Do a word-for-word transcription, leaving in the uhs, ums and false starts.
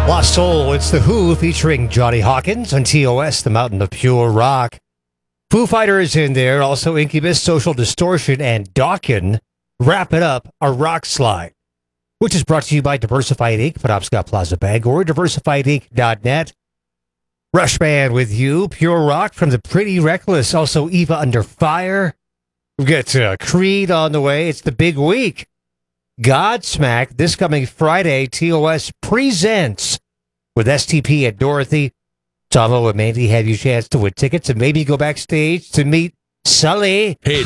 Lost Soul, it's The Who featuring Johnny Hawkins on T O S, the Mountain of Pure Rock. Foo Fighters in there, also Incubus, Social Distortion, and Dawkin. Wrap it up, a rock slide, which is brought to you by Diversified Incorporated, Penobscot Plaza Bangor, diversified inc dot net. Rush Band with you, Pure Rock from the Pretty Reckless, also Eva Under Fire. We've got uh, Creed on the way. It's the big week. Godsmack this coming Friday. T O S presents with S T P at Dorothy. Tomo and Mandy have you a chance to win tickets and maybe go backstage to meet Sully. Hey,